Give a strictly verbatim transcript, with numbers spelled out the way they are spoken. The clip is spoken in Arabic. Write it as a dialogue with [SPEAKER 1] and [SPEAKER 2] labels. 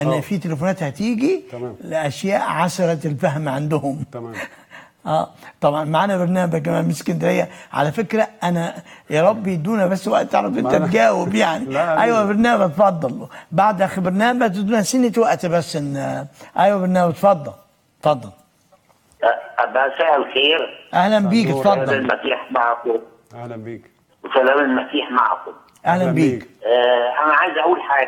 [SPEAKER 1] ان في تليفونات هتيجي
[SPEAKER 2] تمام.
[SPEAKER 1] لاشياء عسره الفهم عندهم.
[SPEAKER 2] تمام.
[SPEAKER 1] اه طبعا معانا برنامج كمان من اسكندريه على فكره. انا يا رب يدونا بس وقت تعرف انت
[SPEAKER 2] معانا.
[SPEAKER 1] تجاوب يعني.
[SPEAKER 2] لا،
[SPEAKER 1] ايوه
[SPEAKER 2] أيوة.
[SPEAKER 1] برنامج اتفضل بعد اخر برنامج تدونا سنه وقت بس ان ايوه برنامج اتفضل اتفضل.
[SPEAKER 3] مساء الخير.
[SPEAKER 1] اهلا بيك
[SPEAKER 2] نور.
[SPEAKER 3] سلام
[SPEAKER 1] اتفضل.
[SPEAKER 3] المسيح معكم
[SPEAKER 2] اهلا بيك.
[SPEAKER 3] وسلام المسيح معكم.
[SPEAKER 1] اهلا بيك.
[SPEAKER 3] آه انا عايز اقول حاجه.